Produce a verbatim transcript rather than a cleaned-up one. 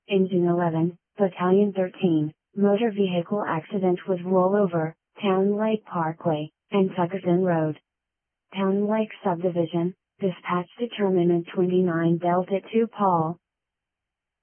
Engine eleven, Battalion thirteen, motor vehicle accident with rollover, Town Lake Parkway, and Tuckerton Road. Town Lake Subdivision, dispatch determinant twenty-nine Delta two Paul,